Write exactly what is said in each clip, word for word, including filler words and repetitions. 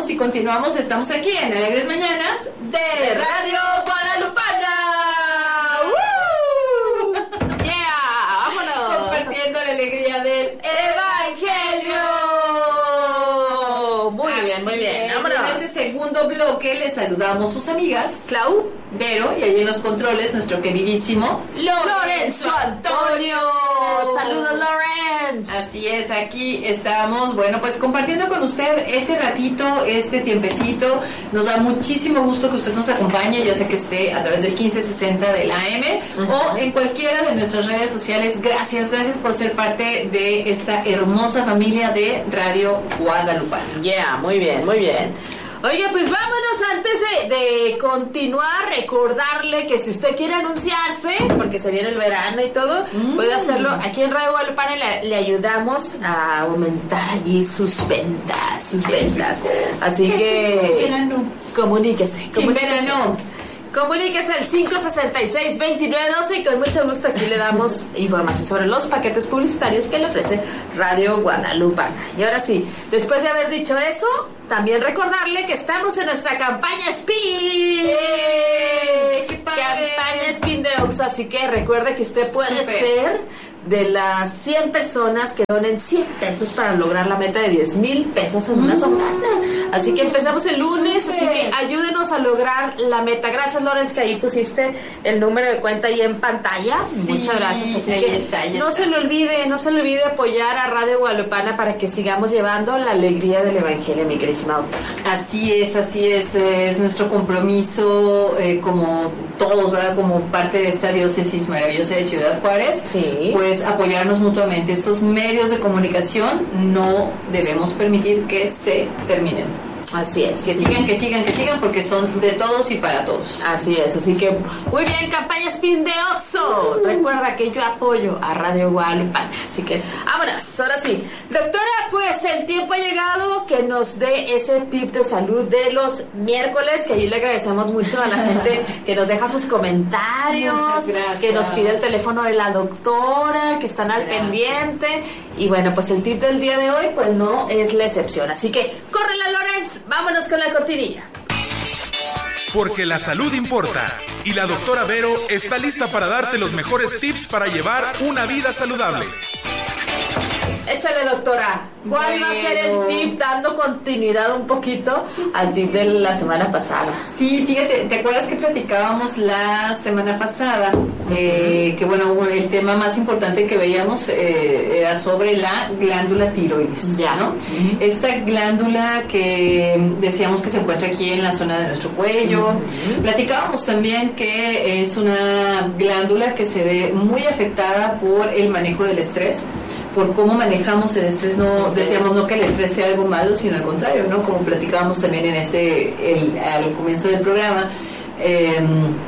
y continuamos. Estamos aquí en Alegres Mañanas de Radio Guadalupana. ¡Uh! ¡Yeah! ¡Vámonos! Compartiendo la alegría del Evangelio. Muy Así bien, muy bien. es. Vámonos. En este segundo bloque les saludamos sus amigas Clau, Vero, y ahí en los controles nuestro queridísimo Lorenzo Antonio. Saludos, Lorenz. Así es, aquí estamos, bueno, pues compartiendo con usted este ratito, este tiempecito. Nos da muchísimo gusto que usted nos acompañe, ya sea que esté a través del quince sesenta del A M uh-huh. o en cualquiera de nuestras redes sociales. Gracias, gracias por ser parte de esta hermosa familia de Radio Guadalupana. Yeah, muy bien, muy bien. Oiga, pues vámonos antes de, de continuar, recordarle que si usted quiere anunciarse, porque se viene el verano y todo, mm. puede hacerlo aquí en Radio Guadalupana. Le, le ayudamos a aumentar allí sus ventas, sus sí. ventas. Así que verano. comuníquese, comuníquese. verano. Comuníquese al cinco sesenta y seis, veintinueve doce y con mucho gusto aquí le damos información sobre los paquetes publicitarios que le ofrece Radio Guadalupana. Y ahora sí, después de haber dicho eso, también recordarle que estamos en nuestra campaña Spin. ¡Eh! ¡Qué padre! Campaña Spin de Oxxo, así que recuerde que usted puede Super. ser de las cien personas que donen cien pesos para lograr la meta de diez mil pesos en una semana. Así que empezamos el lunes, Super. así que ayúdenos a lograr la meta. Gracias, Lorenz, que ahí pusiste el número de cuenta ahí en pantalla. Sí, muchas gracias. Así ahí que está, no está. se le olvide, no se le olvide apoyar a Radio Guadalupana para que sigamos llevando la alegría del Evangelio, mi queridísima doctora. Así es, así es, es nuestro compromiso eh, como todos, ¿verdad? Como parte de esta diócesis maravillosa de Ciudad Juárez. Sí. Pues apoyarnos mutuamente. Estos medios de comunicación no debemos permitir que se terminen. Así es. Que sí. sigan, que sigan, que sigan, porque son de todos y para todos. Así es, así que muy bien, campaña Spin de Oxxo. Uh. Recuerda que yo apoyo a Radio Guadalupana. Así que vámonos, ahora sí. Doctora, pues el tiempo ha llegado que nos dé ese tip de salud de los miércoles, que allí le agradecemos mucho a la gente que nos deja sus comentarios, que nos pide el teléfono de la doctora, que están al gracias. pendiente. Y bueno, pues el tip del día de hoy pues no es la excepción. Así que córrela, Lorenz, vámonos con la cortinilla. Porque la salud importa y la doctora Vero está lista para darte los mejores tips para llevar una vida saludable. Échale, doctora. ¿Cuál bueno. va a ser el tip, dando continuidad un poquito al tip de la semana pasada? Sí, fíjate, ¿te acuerdas que platicábamos la semana pasada? Uh-huh. Eh, que bueno, el tema más importante que veíamos eh, era sobre la glándula tiroides, ya. ¿no? Uh-huh. Esta glándula que decíamos que se encuentra aquí en la zona de nuestro cuello. Uh-huh. Platicábamos también que es una glándula que se ve muy afectada por el manejo del estrés, por cómo manejamos el estrés. No decíamos no que el estrés sea algo malo, sino al contrario, ¿no? Como platicábamos también en este el, al comienzo del programa, eh,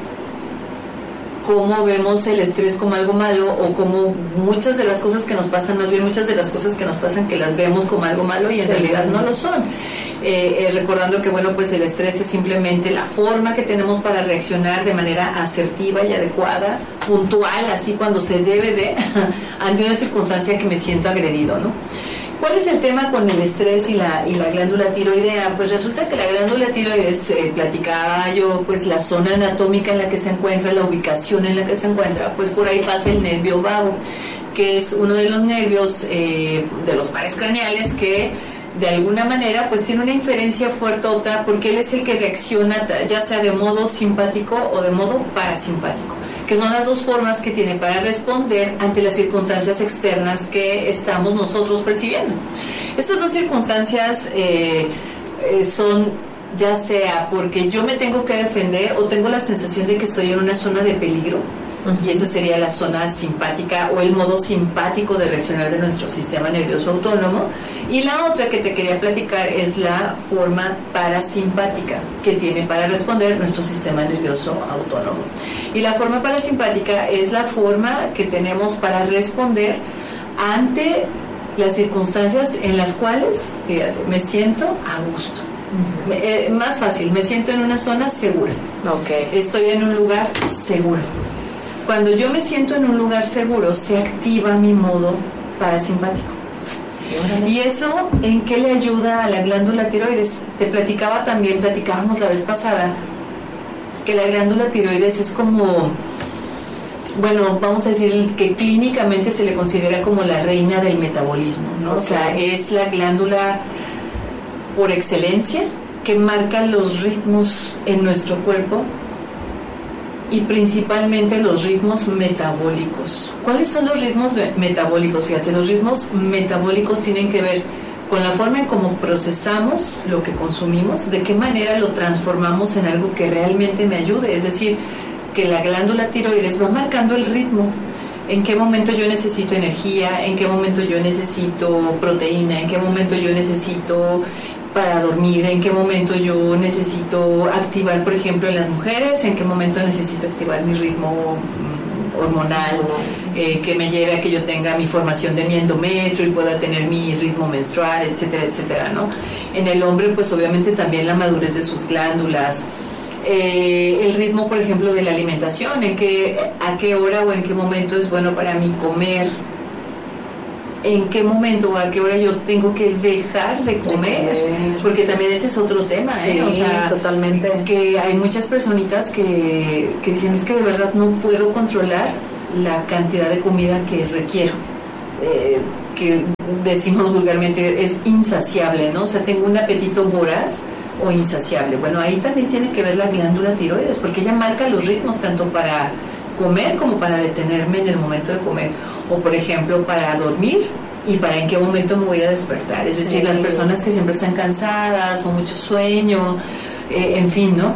cómo vemos el estrés como algo malo, o como muchas de las cosas que nos pasan, más bien muchas de las cosas que nos pasan que las vemos como algo malo y en sí. realidad no lo son. Eh, eh, recordando que bueno, pues el estrés es simplemente la forma que tenemos para reaccionar de manera asertiva y adecuada, puntual, así cuando se debe de, ante una circunstancia que me siento agredido, ¿no? ¿Cuál es el tema con el estrés y la, y la glándula tiroidea? Pues resulta que la glándula tiroides, eh, platicaba yo, pues la zona anatómica en la que se encuentra, la ubicación en la que se encuentra, pues por ahí pasa el nervio vago, que es uno de los nervios eh, de los pares craneales que de alguna manera pues tiene una inferencia fuertota, porque él es el que reacciona ya sea de modo simpático o de modo parasimpático, que son las dos formas que tiene para responder ante las circunstancias externas que estamos nosotros percibiendo. Estas dos circunstancias eh, eh, son ya sea porque yo me tengo que defender o tengo la sensación de que estoy en una zona de peligro. Uh-huh. Y esa sería la zona simpática o el modo simpático de reaccionar de nuestro sistema nervioso autónomo. Y la otra que te quería platicar es la forma parasimpática que tiene para responder nuestro sistema nervioso autónomo. Y la forma parasimpática es la forma que tenemos para responder ante las circunstancias en las cuales, fíjate, me siento a gusto. Uh-huh. eh, más fácil, me siento en una zona segura. Okay. Estoy en un lugar seguro. Cuando yo me siento en un lugar seguro, se activa mi modo parasimpático. ¿Y eso en qué le ayuda a la glándula tiroides? Te platicaba también, platicábamos la vez pasada, que la glándula tiroides es como, bueno, vamos a decir que clínicamente se le considera como la reina del metabolismo, ¿no? Okay. O sea, es la glándula por excelencia que marca los ritmos en nuestro cuerpo y principalmente los ritmos metabólicos. ¿Cuáles son los ritmos metabólicos? Fíjate, los ritmos metabólicos tienen que ver con la forma en cómo procesamos lo que consumimos, de qué manera lo transformamos en algo que realmente me ayude, es decir, que la glándula tiroides va marcando el ritmo, en qué momento yo necesito energía, en qué momento yo necesito proteína, en qué momento yo necesito para dormir, en qué momento yo necesito activar, por ejemplo, en las mujeres, en qué momento necesito activar mi ritmo hormonal, eh, que me lleve a que yo tenga mi formación de mi endometrio y pueda tener mi ritmo menstrual, etcétera, etcétera, ¿no? En el hombre, pues obviamente también la madurez de sus glándulas, eh, el ritmo, por ejemplo, de la alimentación, en qué, a qué hora o en qué momento es bueno para mí comer, en qué momento o a qué hora yo tengo que dejar de comer, porque también ese es otro tema, sí, ¿eh? O sea, totalmente. Que hay muchas personitas que, que dicen, es que de verdad no puedo controlar la cantidad de comida que requiero, eh, que decimos vulgarmente es insaciable, ¿no? O sea, tengo un apetito voraz o insaciable. Bueno, ahí también tiene que ver la glándula tiroides, porque ella marca los ritmos tanto para comer como para detenerme en el momento de comer, o por ejemplo para dormir y para en qué momento me voy a despertar, es decir, sí. Las personas que siempre están cansadas o mucho sueño, eh, en fin, ¿no?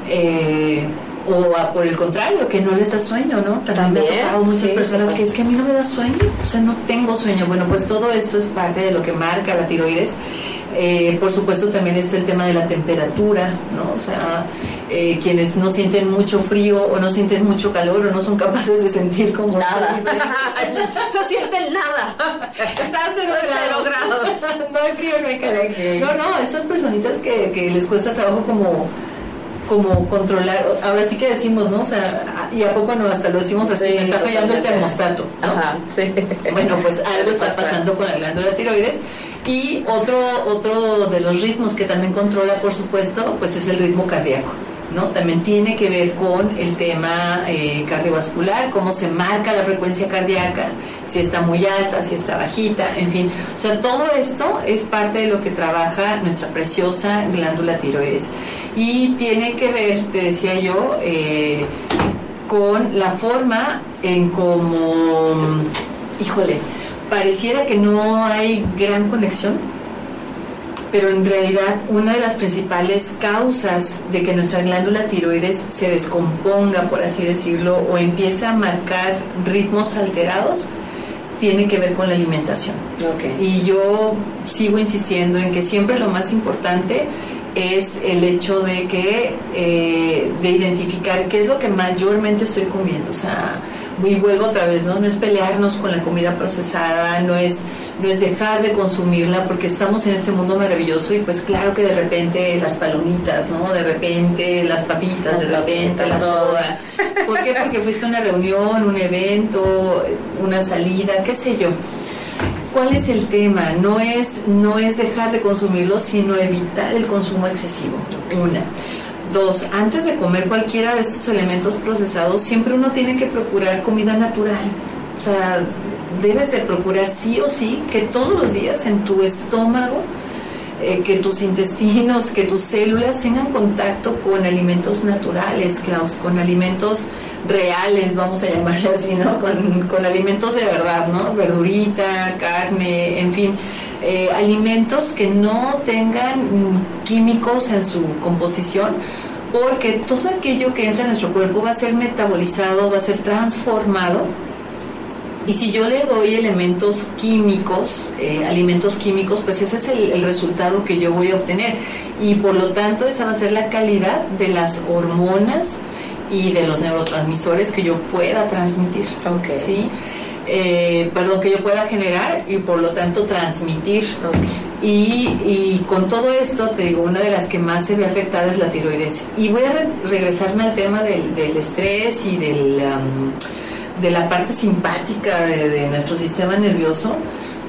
Eh, o a, por el contrario, que no les da sueño, ¿no? También, También me ha tocado muchas sí, personas que es que a mí no me da sueño, o sea, no tengo sueño. Bueno, pues todo esto es parte de lo que marca la tiroides. Eh, por supuesto también está el tema de la temperatura, ¿no? O sea, eh, quienes no sienten mucho frío o no sienten mucho calor o no son capaces de sentir como nada, no sienten nada, está a cero grados, grados. No hay frío, no hay calor. Okay. No, no, estas personitas que, que les cuesta trabajo como como controlar, ahora sí que decimos, ¿no? O sea, y a poco no, hasta lo decimos así, sí, me está fallando el termostato, ¿no? Ajá, sí. Bueno, pues algo está pasando con la glándula tiroides. Y otro, otro de los ritmos que también controla, por supuesto, pues es el ritmo cardíaco, ¿no? También tiene que ver con el tema eh, cardiovascular, cómo se marca la frecuencia cardíaca, si está muy alta, si está bajita, en fin. O sea, todo esto es parte de lo que trabaja nuestra preciosa glándula tiroides. Y tiene que ver, te decía yo, eh, con la forma en cómo, híjole, pareciera que no hay gran conexión, pero en realidad una de las principales causas de que nuestra glándula tiroides se descomponga, por así decirlo, o empiece a marcar ritmos alterados, tiene que ver con la alimentación. Okay. Y yo sigo insistiendo en que siempre lo más importante es el hecho de que eh, de identificar qué es lo que mayormente estoy comiendo. O sea, y vuelvo otra vez, ¿no? No es pelearnos con la comida procesada, no es, no es dejar de consumirla, porque estamos en este mundo maravilloso y pues claro que de repente las palomitas, ¿no? De repente las papitas, las de repente la soda. ¿Por qué? Porque fuiste a una reunión, un evento, una salida, qué sé yo. ¿Cuál es el tema? No es, no es dejar de consumirlo, sino evitar el consumo excesivo. Una. Dos, antes de comer cualquiera de estos elementos procesados, siempre uno tiene que procurar comida natural. O sea, debes de procurar sí o sí que todos los días en tu estómago, eh, que tus intestinos, que tus células tengan contacto con alimentos naturales, Klaus, con alimentos reales, vamos a llamarle así, ¿no? Con, con alimentos de verdad, ¿no? Verdurita, carne, en fin. Eh, alimentos que no tengan químicos en su composición, porque todo aquello que entra en nuestro cuerpo va a ser metabolizado, va a ser transformado, y si yo le doy elementos químicos, eh, alimentos químicos, pues ese es el, el resultado que yo voy a obtener, y por lo tanto esa va a ser la calidad de las hormonas y de los neurotransmisores que yo pueda transmitir. Okay. ¿Sí? Eh, perdón, que yo pueda generar y por lo tanto transmitir. Okay. Y, y con todo esto, te digo, una de las que más se ve afectada es la tiroides. Y voy a re- regresarme al tema del, del estrés y del, um, de la parte simpática de, de nuestro sistema nervioso,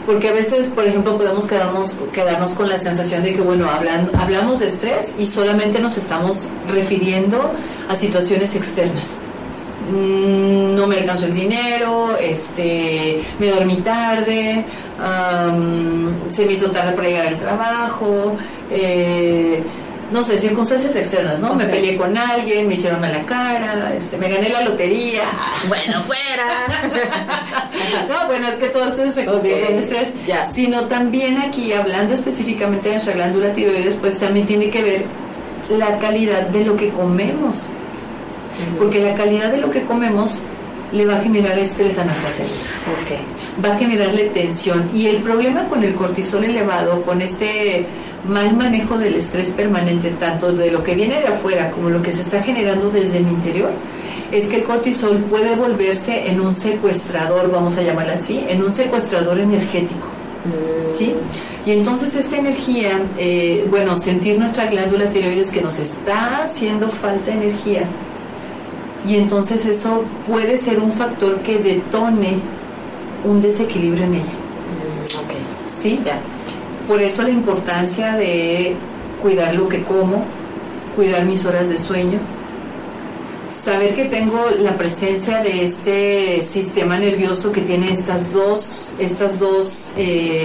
porque a veces, por ejemplo, podemos quedarnos, quedarnos con la sensación de que, bueno, hablan, hablamos de estrés y solamente nos estamos refiriendo a situaciones externas. Mm, no me alcanzó el dinero, este, me dormí tarde, um, se me hizo tarde para llegar al trabajo, eh, no sé, circunstancias externas, ¿no? Okay. Me peleé con alguien, me hicieron mala cara, este, me gané la lotería. Bueno, fuera. No, bueno, es que todo esto se convierte okay. en estrés. Ya. Sino también aquí, hablando específicamente de nuestra glándula tiroides, pues también tiene que ver la calidad de lo que comemos. Uh-huh. Porque la calidad de lo que comemos le va a generar estrés a nuestras células. Okay. Va a generarle tensión. Y el problema con el cortisol elevado, con este mal manejo del estrés permanente, tanto de lo que viene de afuera como lo que se está generando desde mi interior, es que el cortisol puede volverse en un secuestrador, vamos a llamarlo así, en un secuestrador energético. Mm. ¿Sí? Y entonces esta energía, eh, bueno, sentir nuestra glándula tiroides que nos está haciendo falta energía, y entonces eso puede ser un factor que detone un desequilibrio en ella. Mm, okay. ¿Sí? Ya. Por eso la importancia de cuidar lo que como, cuidar mis horas de sueño, saber que tengo la presencia de este sistema nervioso que tiene estas dos, estas dos eh,